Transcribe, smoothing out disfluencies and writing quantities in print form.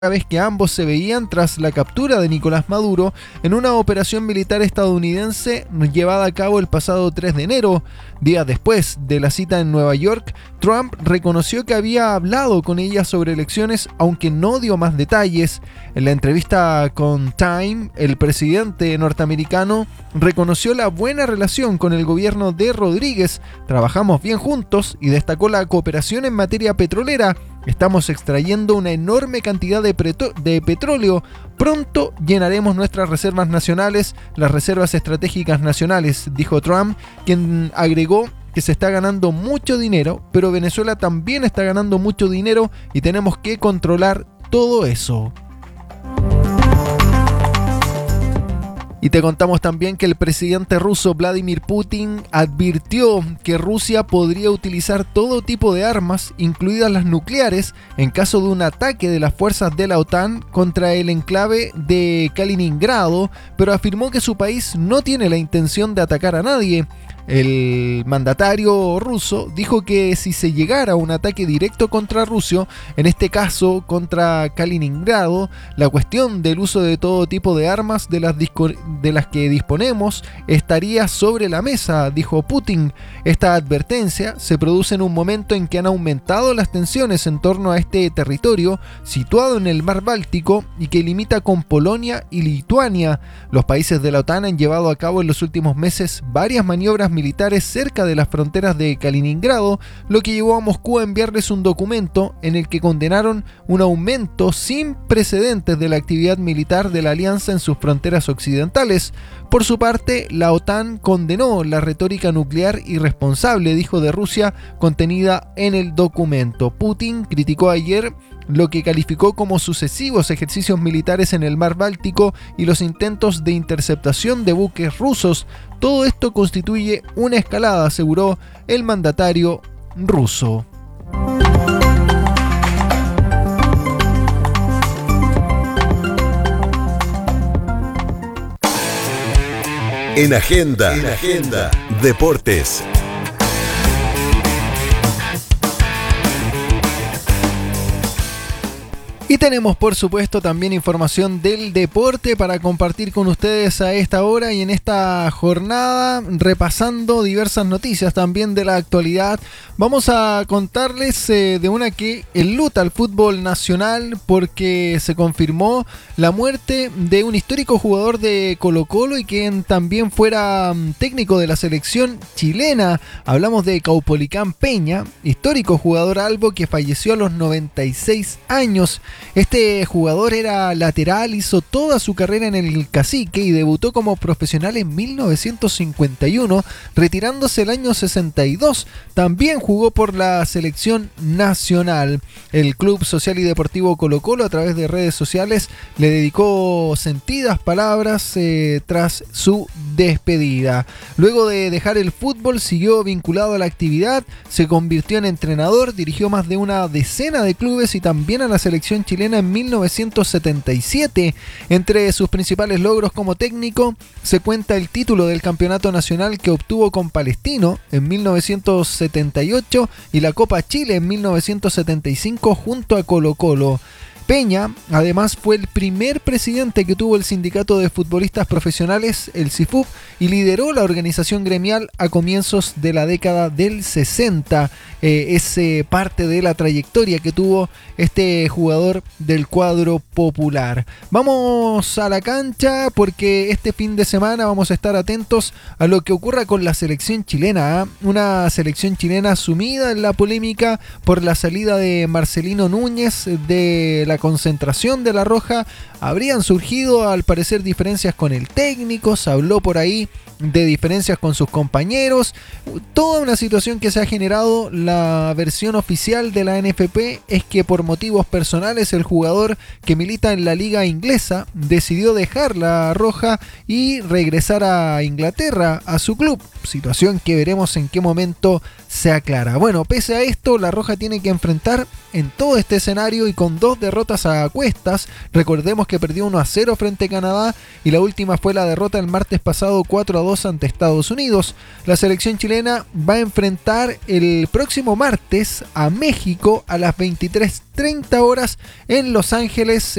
vez que ambos se veían tras la captura de Nicolás Maduro en una operación militar estadounidense llevada a cabo el pasado 3 de enero. Días después de la cita en Nueva York, Trump reconoció que había hablado con ella sobre elecciones, aunque no dio más detalles. En la entrevista con Time, el presidente norteamericano reconoció la buena relación con el gobierno de Rodríguez. Trabajamos bien juntos y destacó la cooperación en materia petrolera. Estamos extrayendo una enorme cantidad de petróleo. Pronto llenaremos nuestras reservas nacionales, las reservas estratégicas nacionales, dijo Trump, quien agregó que se está ganando mucho dinero, pero Venezuela también está ganando mucho dinero y tenemos que controlar todo eso. Y te contamos también que el presidente ruso Vladimir Putin advirtió que Rusia podría utilizar todo tipo de armas, incluidas las nucleares, en caso de un ataque de las fuerzas de la OTAN contra el enclave de Kaliningrado, pero afirmó que su país no tiene la intención de atacar a nadie. El mandatario ruso dijo que si se llegara a un ataque directo contra Rusia, en este caso contra Kaliningrado, la cuestión del uso de todo tipo de armas de las que disponemos estaría sobre la mesa, dijo Putin. Esta advertencia se produce en un momento en que han aumentado las tensiones en torno a este territorio situado en el mar Báltico y que limita con Polonia y Lituania. Los países de la OTAN han llevado a cabo en los últimos meses varias maniobras militares cerca de las fronteras de Kaliningrado, lo que llevó a Moscú a enviarles un documento en el que condenaron un aumento sin precedentes de la actividad militar de la alianza en sus fronteras occidentales. Por su parte, la OTAN condenó la retórica nuclear irresponsable, dijo, de Rusia, contenida en el documento. Putin criticó ayer lo que calificó como sucesivos ejercicios militares en el mar Báltico y los intentos de interceptación de buques rusos. Todo esto constituye una escalada, aseguró el mandatario ruso. En Agenda, Deportes. Y tenemos, por supuesto, también información del deporte para compartir con ustedes a esta hora y en esta jornada, repasando diversas noticias también de la actualidad. Vamos a contarles de una que enluta al fútbol nacional porque se confirmó la muerte de un histórico jugador de Colo-Colo y quien también fuera técnico de la selección chilena. Hablamos de Caupolicán Peña, histórico jugador albo que falleció a los 96 años. Este jugador era lateral, hizo toda su carrera en el Cacique y debutó como profesional en 1951, retirándose el año 62. También jugó por la selección nacional. El Club Social y Deportivo Colo-Colo, a través de redes sociales, le dedicó sentidas palabras tras su despedida. Luego de dejar el fútbol, siguió vinculado a la actividad, se convirtió en entrenador, dirigió más de una decena de clubes y también a la selección chilena en 1977. Entre sus principales logros como técnico se cuenta el título del campeonato nacional que obtuvo con Palestino en 1978 y la Copa Chile en 1975 junto a Colo-Colo. Peña, además, fue el primer presidente que tuvo el sindicato de futbolistas profesionales, el SIFUP, y lideró la organización gremial a comienzos de la década del 60. Es parte de la trayectoria que tuvo este jugador del cuadro popular. Vamos a la cancha porque este fin de semana vamos a estar atentos a lo que ocurra con la selección chilena. Una selección chilena sumida en la polémica por la salida de Marcelino Núñez de la concentración de La Roja. Habrían surgido al parecer diferencias con el técnico, se habló por ahí de diferencias con sus compañeros, toda una situación que se ha generado. La versión oficial de la NFP es que por motivos personales el jugador que milita en la liga inglesa decidió dejar La Roja y regresar a Inglaterra, a su club, situación que veremos en qué momento se aclara. Bueno, pese a esto, La Roja tiene que enfrentar en todo este escenario y con 2 derrotas a cuestas. Recordemos que perdió 1-0 frente a Canadá y la última fue la derrota el martes pasado 4-2 ante Estados Unidos. La selección chilena va a enfrentar el próximo martes a México a las 23:30 horas en Los Ángeles.